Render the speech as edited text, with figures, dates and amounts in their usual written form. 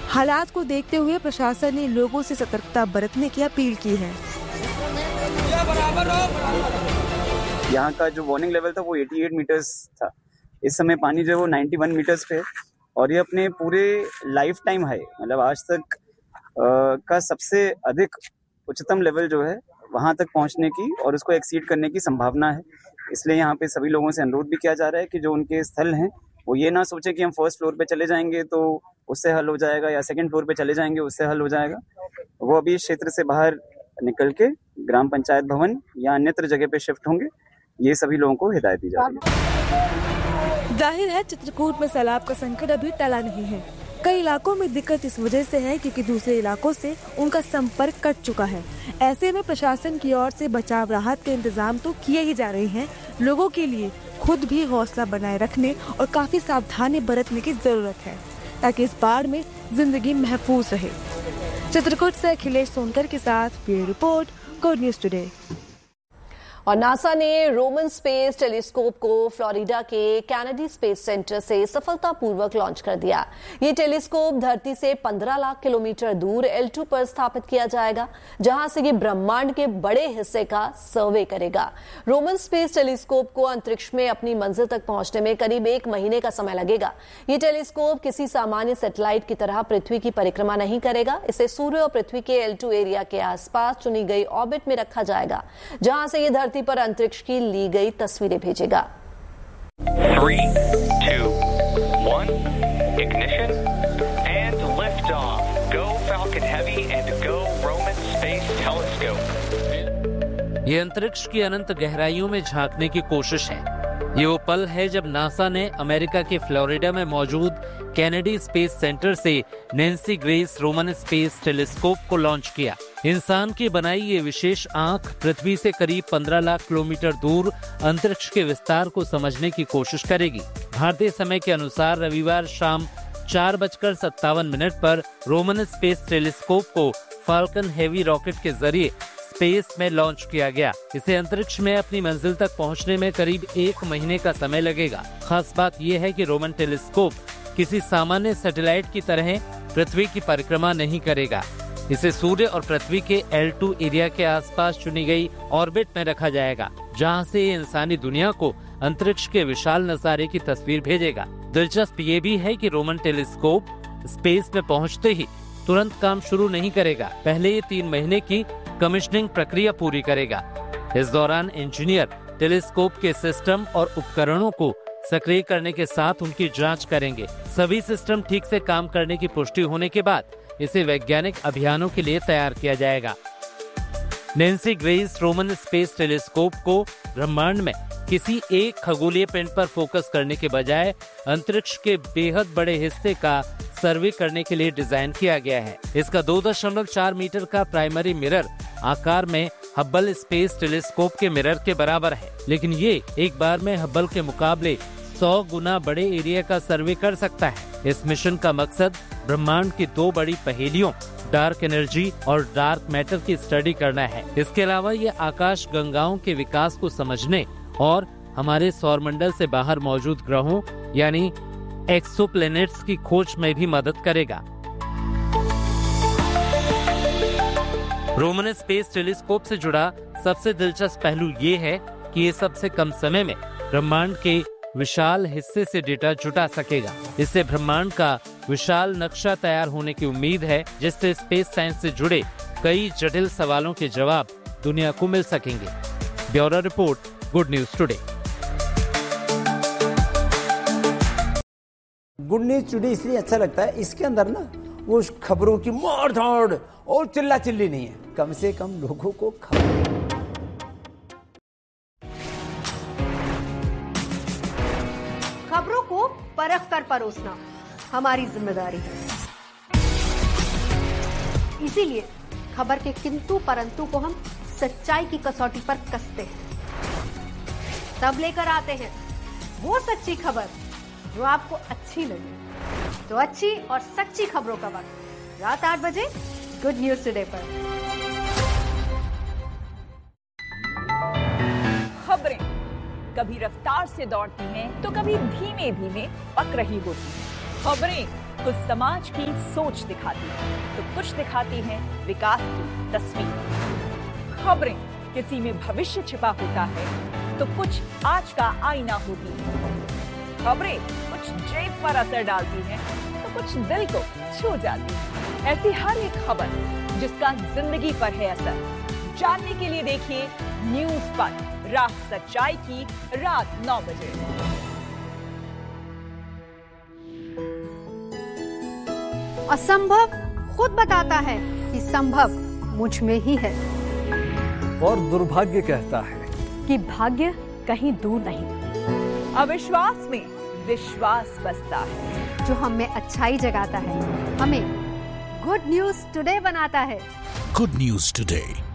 हालात को देखते हुए प्रशासन ने लोगों से सतर्कता बरतने की अपील की है। यहाँ का जो वार्निंग लेवल था वो 88 मीटर्स था। इस समय पानी जो है वो 91 मीटर्स पे है और ये अपने पूरे लाइफ टाइम हाई, मतलब आज तक का सबसे अधिक उच्चतम लेवल जो है वहां तक पहुंचने की और उसको एक्सीड करने की संभावना है। इसलिए यहाँ पे सभी लोगों से अनुरोध भी किया जा रहा है कि जो उनके स्थल हैं वो ये ना सोचे कि हम फर्स्ट फ्लोर पे चले जाएंगे तो उससे हल हो जाएगा या सेकंड फ्लोर पे चले जाएंगे उससे हल हो जाएगा। वो अभी इस क्षेत्र से बाहर निकल के ग्राम पंचायत भवन या अन्यत्र जगह पे शिफ्ट होंगे, ये सभी लोगों को हिदायत दी जा रही है। जाहिर है चित्रकूट में सैलाब का संकट अभी टला नहीं है। कई इलाकों में दिक्कत इस वजह से है क्योंकि दूसरे इलाकों से उनका संपर्क कट चुका है। ऐसे में प्रशासन की ओर से बचाव राहत के इंतजाम तो किए ही जा रहे हैं। लोगों के लिए खुद भी हौसला बनाए रखने और काफी सावधानी बरतने की जरूरत है ताकि इस बाढ़ में जिंदगी महफूज रहे। चित्रकूट से अखिलेश सोनकर के साथ bureau report, good news today. और नासा ने रोमन स्पेस टेलीस्कोप को फ्लोरिडा के कैनेडी स्पेस सेंटर से सफलतापूर्वक लॉन्च कर दिया। ये टेलीस्कोप धरती से 15 लाख किलोमीटर दूर L2 पर स्थापित किया जाएगा, जहां से ये ब्रह्मांड के बड़े हिस्से का सर्वे करेगा। रोमन स्पेस टेलीस्कोप को अंतरिक्ष में अपनी मंजिल तक पहुंचने में करीब 1 महीने का समय लगेगा। ये टेलीस्कोप किसी सामान्य सैटेलाइट की तरह पृथ्वी की परिक्रमा नहीं करेगा। इसे सूर्य और पृथ्वी के L2 एरिया के आसपास चुनी गई ऑर्बिट में रखा जाएगा, जहां से ये धरती पर अंतरिक्ष की ली गई तस्वीरें भेजेगा। 3, 2, 1, ignition and lift off. Go Falcon Heavy and go Roman Space Telescope. ये अंतरिक्ष की अनंत गहराइयों में झांकने की कोशिश है। ये वो पल है जब नासा ने अमेरिका के फ्लोरिडा में मौजूद कैनेडी स्पेस सेंटर से Nancy grace Roman space telescope को लॉन्च किया। इंसान की बनाई ये विशेष आंख पृथ्वी से करीब 15 लाख किलोमीटर दूर अंतरिक्ष के विस्तार को समझने की कोशिश करेगी। भारतीय समय के अनुसार रविवार शाम 4:57 पर रोमन स्पेस टेलीस्कोप को फाल्कन हेवी रॉकेट के जरिए स्पेस में लॉन्च किया गया। इसे अंतरिक्ष में अपनी मंजिल तक पहुंचने में करीब 1 महीने का समय लगेगा। खास बात यह है कि रोमन टेलीस्कोप किसी सामान्य सैटेलाइट की तरह पृथ्वी की परिक्रमा नहीं करेगा। इसे सूर्य और पृथ्वी के L2 एरिया के आसपास चुनी गई ऑर्बिट में रखा जाएगा, जहां से ये इंसानी दुनिया को अंतरिक्ष के विशाल नजारे की तस्वीर भेजेगा। दिलचस्प ये भी है कि रोमन टेलीस्कोप स्पेस में पहुंचते ही तुरंत काम शुरू नहीं करेगा। पहले ये 3 महीने की कमीशनिंग प्रक्रिया पूरी करेगा। इस दौरान इंजीनियर टेलीस्कोप के सिस्टम और उपकरणों को सक्रिय करने के साथ उनकी जांच करेंगे। सभी सिस्टम ठीक से काम करने की पुष्टि होने के बाद इसे वैज्ञानिक अभियानों के लिए तैयार किया जाएगा। Nancy grace Roman space telescope को ब्रह्मांड में किसी एक खगोलीय पिंड पर फोकस करने के बजाय अंतरिक्ष के बेहद बड़े हिस्से का सर्वे करने के लिए डिजाइन किया गया है। इसका 2.4 मीटर का प्राइमरी मिरर आकार में हब्बल स्पेस टेलीस्कोप के मिरर के बराबर है, लेकिन ये एक बार में हब्बल के मुकाबले 100 गुना बड़े एरिया का सर्वे कर सकता है। इस मिशन का मकसद ब्रह्मांड की 2 बड़ी पहेलियों डार्क एनर्जी और डार्क मैटर की स्टडी करना है। इसके अलावा ये आकाश गंगाओं के विकास को समझने और हमारे सौरमंडल से बाहर मौजूद ग्रहों यानी एक्सोप्लैनेट्स की खोज में भी मदद करेगा। रोमन स्पेस टेलीस्कोप से जुड़ा सबसे दिलचस्प पहलू ये है कि ये सबसे कम समय में ब्रह्मांड के विशाल हिस्से से डेटा जुटा सकेगा। इससे ब्रह्मांड का विशाल नक्शा तैयार होने की उम्मीद है, जिससे स्पेस साइंस से जुड़े कई जटिल सवालों के जवाब दुनिया को मिल सकेंगे। Bureau report, good news today. Good news today इसलिए अच्छा लगता है, इसके अंदर ना वो खबरों की मार धाड़ और चिल्ला चिल्ली नहीं है, कम से कम लोगों को खबरों को परख कर परोसना हमारी जिम्मेदारी है। इसीलिए खबर के किंतु परंतु को हम सच्चाई की कसौटी पर कसते हैं, तब लेकर आते हैं वो सच्ची खबर जो आपको अच्छी लगे। तो अच्छी और सच्ची खबरों का वक्त रात 8 बजे गुड न्यूज टुडे पर। खबरें कभी रफ्तार से दौड़ती हैं तो कभी धीमे धीमे पक रही होती हैं। खबरें कुछ समाज की सोच दिखाती है तो कुछ दिखाती है विकास की तस्वीर। खबरें किसी में भविष्य छिपा होता है तो कुछ आज का आईना होती है। खबरें कुछ जेब पर असर डालती हैं तो कुछ दिल को छू जाती है। ऐसी हर एक खबर जिसका जिंदगी पर है असर, जानने के लिए देखिए न्यूज़ पर राह सच्चाई की रात 9 बजे। असंभव खुद बताता है कि संभव मुझ में ही है, और दुर्भाग्य कहता है कि भाग्य कहीं दूर नहीं। अविश्वास में विश्वास बसता है, जो हम में अच्छाई जगाता है, हमें गुड न्यूज टुडे बनाता है। Good news today